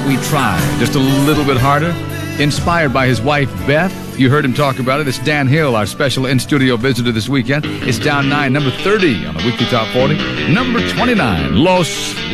We Try Just a Little Bit Harder. Inspired by his wife, Beth. You heard him talk about it. It's Dan Hill, our special in-studio visitor this weekend. It's down 9, number 30 on the Weekly Top 40. Number 29, Los